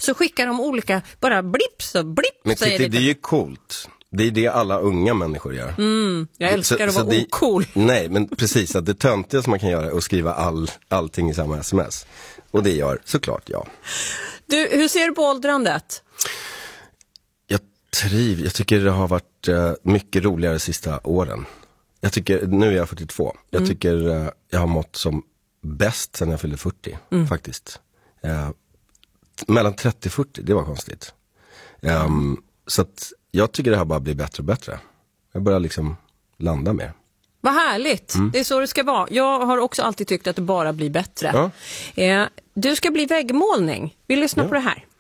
så skickar de olika, bara blips och blipp. Men Kitty, det är ju coolt. Det är det alla unga människor gör. Jag älskar att vara ocool. Nej, men precis, att det töntiga som man kan göra är att skriva allting i samma sms. Och det gör såklart jag. Du, hur ser du på åldrandet? Jag tycker det har varit mycket roligare de sista åren. Nu är jag 42. Jag tycker jag har mått som bäst sedan jag fyllde 40, faktiskt. Mellan 30 och 40, det var konstigt. Så att jag tycker det här bara blir bättre och bättre. Jag börjar liksom landa mer. Vad härligt, det är så det ska vara. Jag har också alltid tyckt att det bara blir bättre. Ja. Du ska bli väggmålning. Vi lyssnar på det här.